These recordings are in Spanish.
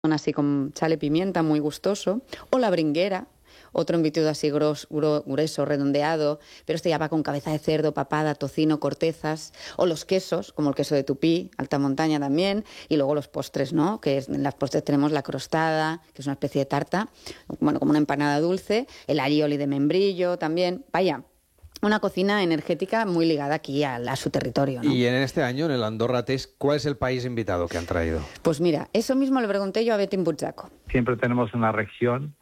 así con sal y pimienta, muy gustoso, o la bringuera, otro embutido así grueso, redondeado, pero este ya va con cabeza de cerdo, papada, tocino, cortezas, o los quesos, como el queso de Tupí, alta montaña también, y luego los postres, ¿no? Que en las postres tenemos la crostada, que es una especie de tarta, bueno, como una empanada dulce, el alioli de membrillo también, vaya. Una cocina energética muy ligada aquí a su territorio, ¿no? Y en este año, en el Andorra Taste, ¿cuál es el país invitado que han traído? Pues mira, eso mismo le pregunté yo a Betín Butzaco. Siempre tenemos una región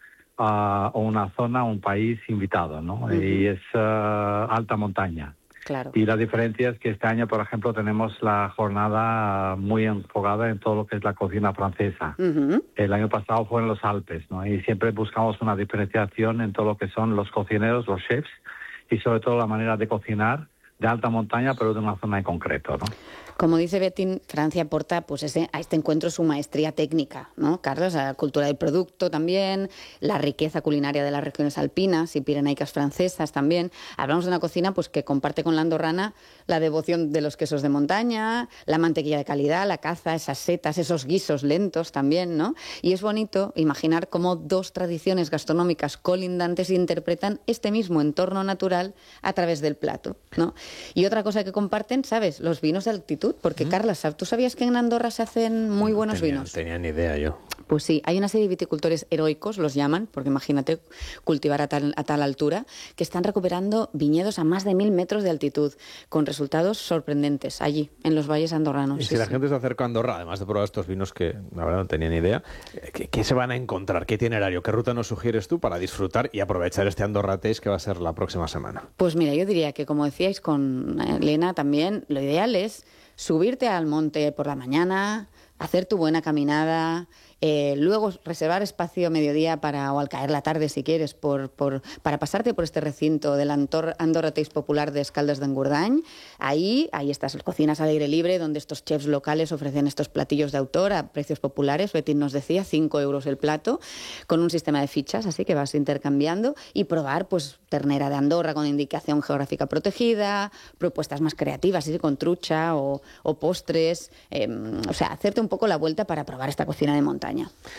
o una zona, un país invitado, ¿no? Uh-huh. Y es alta montaña. Claro. Y la diferencia es que este año, por ejemplo, tenemos la jornada muy enfocada en todo lo que es la cocina francesa. Uh-huh. El año pasado fue en los Alpes, ¿no? Y siempre buscamos una diferenciación en todo lo que son los cocineros, los chefs, y sobre todo la manera de cocinar de alta montaña, pero de una zona en concreto, ¿no? Como dice Betín, Francia aporta pues a este encuentro su maestría técnica, ¿no, Carlos? La cultura del producto también, la riqueza culinaria de las regiones alpinas y pirenaicas francesas también. Hablamos de una cocina pues que comparte con la andorrana la devoción de los quesos de montaña, la mantequilla de calidad, la caza, esas setas, esos guisos lentos también, ¿no? Y es bonito imaginar cómo dos tradiciones gastronómicas colindantes interpretan este mismo entorno natural a través del plato, ¿no? Y otra cosa que comparten, ¿sabes? Los vinos de altitud. Porque, Carla, ¿tú sabías que en Andorra se hacen muy buenos vinos? No tenía ni idea yo. Pues sí, hay una serie de viticultores heroicos, los llaman, porque imagínate cultivar a tal altura, que están recuperando viñedos a más de 1000 metros de altitud, con resultados sorprendentes allí, en los valles andorranos. Y si la gente se acerca a Andorra, además de probar estos vinos que la verdad no tenía ni idea, ¿qué se van a encontrar? ¿Qué itinerario? ¿Qué ruta nos sugieres tú para disfrutar y aprovechar este Andorra Taste que va a ser la próxima semana? Pues mira, yo diría que, como decíais con Elena también, lo ideal es subirte al monte por la mañana, hacer tu buena caminada, luego reservar espacio a mediodía o al caer la tarde, si quieres, para pasarte por este recinto del Andorra Taste Popular de Escaldes d'Engordany. Ahí estas cocinas al aire libre, donde estos chefs locales ofrecen estos platillos de autor a precios populares. Betín nos decía, 5 euros el plato, con un sistema de fichas, así que vas intercambiando, y probar pues ternera de Andorra con indicación geográfica protegida, propuestas más creativas, ¿sí? Con trucha o postres, o sea, hacerte un poco la vuelta para probar esta cocina de montaña.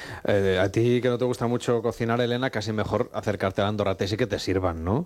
A ti, que no te gusta mucho cocinar, Elena, casi mejor acercarte al Andorra Taste y que te sirvan, ¿no?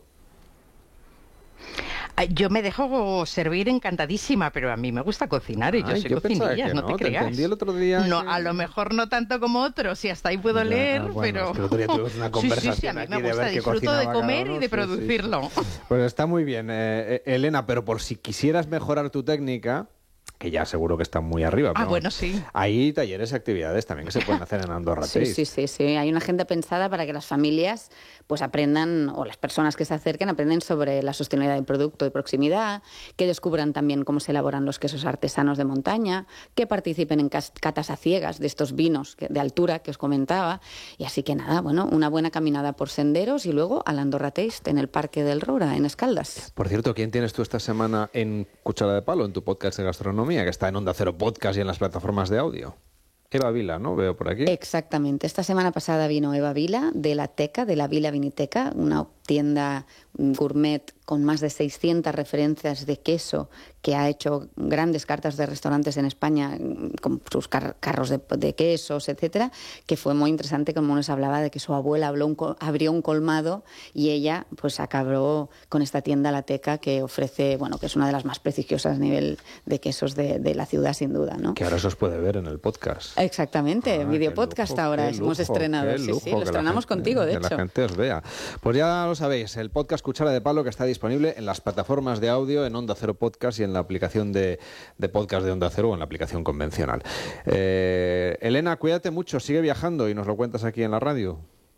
Yo me dejo servir encantadísima, pero a mí me gusta cocinar y yo soy cocinilla, no te creas. Te entendí el otro día. No, que... a lo mejor no tanto como otros, y hasta ahí puedo leer, bueno, pero... Es que el otro día tuvimos una conversación sí, a mí aquí me de gusta, ver qué disfruto de cocinaba comer cada uno, y de producirlo. Pues está muy bien, Elena, pero por si quisieras mejorar tu técnica, que ya seguro que está muy arriba. Ah, bueno, sí. Hay talleres y actividades también que se pueden hacer en Andorra Taste. Sí. Hay una agenda pensada para que las familias pues aprendan, o las personas que se acerquen, aprenden sobre la sostenibilidad del producto de proximidad, que descubran también cómo se elaboran los quesos artesanos de montaña, que participen en catas a ciegas de estos vinos de altura que os comentaba. Y así que nada, bueno, una buena caminada por senderos y luego al Andorra Taste en el Parque del Roura, en Escaldas. Por cierto, ¿quién tienes tú esta semana en Cuchara de Palo, en tu podcast de gastronomía, que está en Onda Cero Podcast y en las plataformas de audio? Eva Vila, ¿no? Veo por aquí. Exactamente. Esta semana pasada vino Eva Vila de la Teca, de la Vila Viniteca, una tienda gourmet con más de 600 referencias de queso, que ha hecho grandes cartas de restaurantes en España con sus carros de quesos, etcétera, que fue muy interesante, como nos hablaba de que su abuela abrió un colmado y ella pues acabó con esta tienda La Teca, que ofrece, bueno, que es una de las más prestigiosas a nivel de quesos de la ciudad, sin duda, ¿no? Que ahora se os puede ver en el podcast. Exactamente, videopodcast ahora hemos estrenado. Sí, lo estrenamos contigo, de hecho. Que la gente os vea. Pues ya lo sabéis, el podcast Cuchara de Palo, que está disponible en las plataformas de audio, en Onda Cero Podcast y en la aplicación de podcast de Onda Cero o en la aplicación convencional. Elena, cuídate mucho, sigue viajando y nos lo cuentas aquí en la radio.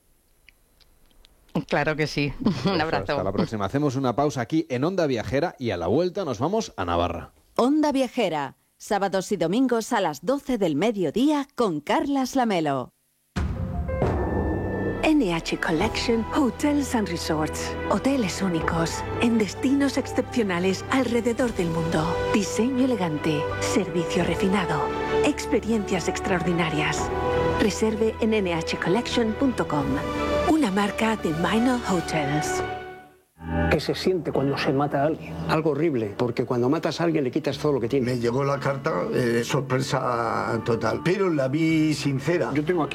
Claro que sí. Un abrazo. Hasta la próxima. Hacemos una pausa aquí en Onda Viajera y a la vuelta nos vamos a Navarra. Onda Viajera, sábados y domingos a las 12 del mediodía con Carlas Lamelo. NH Collection Hotels and Resorts. Hoteles únicos, en destinos excepcionales alrededor del mundo. Diseño elegante, servicio refinado, experiencias extraordinarias. Reserve en nhcollection.com. Una marca de Minor Hotels. ¿Qué se siente cuando se mata a alguien? Algo horrible, porque cuando matas a alguien le quitas todo lo que tiene. Me llegó la carta, sorpresa total, pero la vi sincera. Yo tengo aquí